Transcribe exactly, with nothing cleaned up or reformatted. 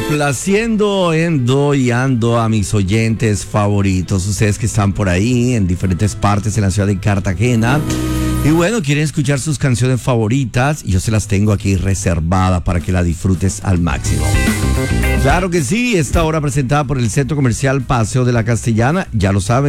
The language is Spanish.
Complaciendo, endoyando a mis oyentes favoritos, ustedes que están por ahí en diferentes partes de la ciudad de Cartagena. Y bueno, quieren escuchar sus canciones favoritas y yo se las tengo aquí reservadas para que la disfrutes al máximo. Claro que sí, esta hora presentada por el Centro Comercial Paseo de la Castellana, ya lo saben.